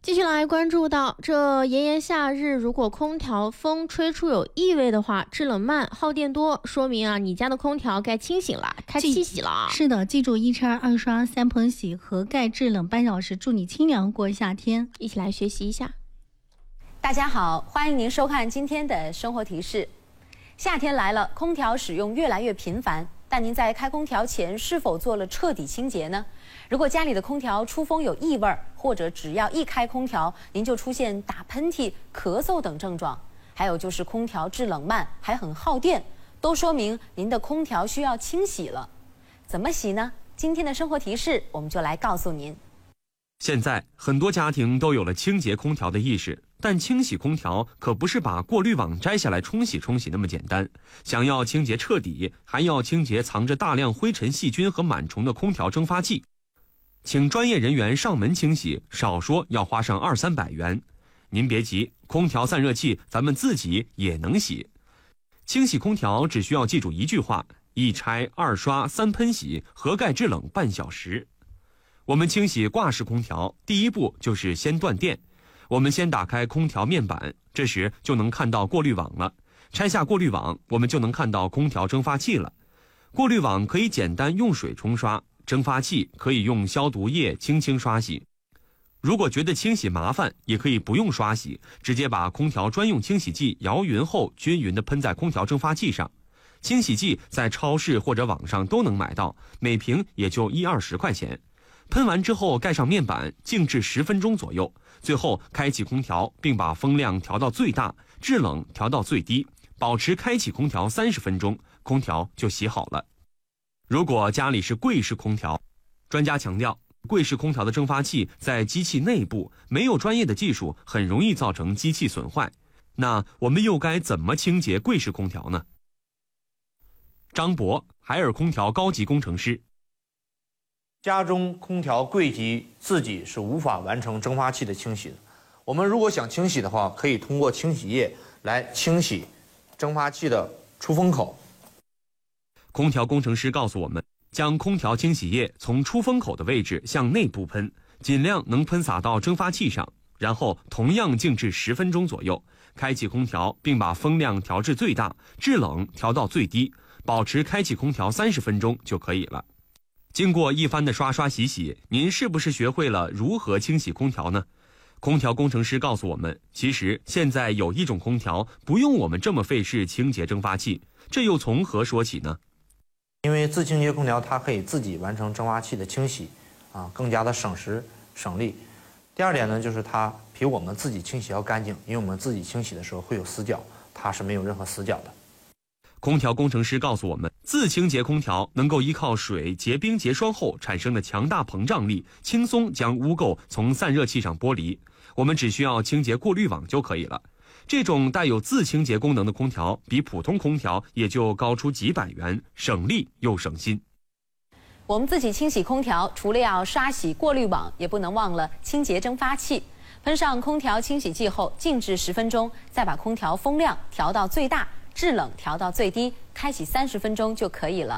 继续来关注到，这炎炎夏日，如果空调风吹出有异味的话，制冷慢、耗电多，说明你家的空调该清醒了，开气洗了。 是的，记住1拆2刷3盆洗，合盖制冷半小时，祝你清凉过夏天。 一起来学习一下。 大家好，欢迎您收看今天的生活提示。夏天来了，空调使用越来越频繁，但您在开空调前是否做了彻底清洁呢？如果家里的空调出风有异味，或者只要一开空调，您就出现打喷嚏、咳嗽等症状，还有就是空调制冷慢，还很耗电，都说明您的空调需要清洗了。怎么洗呢？今天的生活提示我们就来告诉您。 现在很多家庭都有了清洁空调的意识，但清洗空调可不是把过滤网摘下来冲洗那么简单。想要清洁彻底，还要清洁藏着大量灰尘、细菌和螨虫的空调蒸发器。请专业人员上门清洗，少说要花上200-300元。您别急，空调散热器咱们自己也能洗。清洗空调只需要记住一句话：1拆2刷3喷洗，合盖制冷半小时。我们清洗挂式空调，第一步就是先断电。我们先打开空调面板，这时就能看到过滤网了。拆下过滤网，我们就能看到空调蒸发器了。过滤网可以简单用水冲刷，蒸发器可以用消毒液轻轻刷洗。如果觉得清洗麻烦，也可以不用刷洗，直接把空调专用清洗剂摇匀后，均匀地喷在空调蒸发器上。清洗剂在超市或者网上都能买到，每瓶也就10-20块钱。喷完之后盖上面板，静置10分钟左右，最后开启空调，并把风量调到最大，制冷调到最低，保持开启空调30分钟，空调就洗好了。如果家里是柜式空调，专家强调，柜式空调的蒸发器在机器内部，没有专业的技术，很容易造成机器损坏。那我们又该怎么清洁柜式空调呢？张博，海尔空调高级工程师。 家中空调柜机自己是无法完成蒸发器的清洗的。我们如果想清洗的话，可以通过清洗液来清洗蒸发器的出风口。 空调工程师告诉我们，将空调清洗液从出风口的位置向内部喷，尽量能喷洒到蒸发器上，然后同样静置10分钟左右，开启空调，并把风量调至最大，制冷调到最低，保持开启空调30分钟就可以了。经过一番的刷刷洗洗，您是不是学会了如何清洗空调呢？空调工程师告诉我们，其实现在有一种空调不用我们这么费事清洁蒸发器，这又从何说起呢？ 因为自清洁空调它可以自己完成蒸发器的清洗，更加的省时省力。第二点呢，就是它比我们自己清洗要干净，因为我们自己清洗的时候会有死角，它是没有任何死角的。 空调工程师告诉我们，自清洁空调能够依靠水结冰结霜后产生的强大膨胀力，轻松将污垢从散热器上剥离。我们只需要清洁过滤网就可以了。这种带有自清洁功能的空调，比普通空调也就高出几百元，省力又省心。 我们自己清洗空调，除了要刷洗过滤网，也不能忘了清洁蒸发器。喷上空调清洗剂后，静置10分钟，再把空调风量调到最大，制冷调到最低，开启30分钟就可以了。